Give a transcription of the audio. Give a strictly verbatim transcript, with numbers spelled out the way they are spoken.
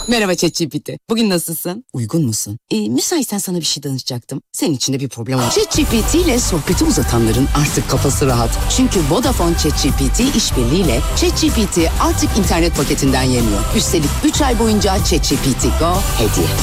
Merhaba ChatGPT. Bugün nasılsın? Uygun musun? Ee, müsaitsen sana bir şey danışacaktım. Senin içinde bir problem var. ChatGPT ile sohbeti uzatanların artık kafası rahat. Çünkü Vodafone ChatGPT işbirliğiyle ChatGPT artık internet paketinden yemiyor. Üstelik üç ay boyunca ChatGPT Go hediye.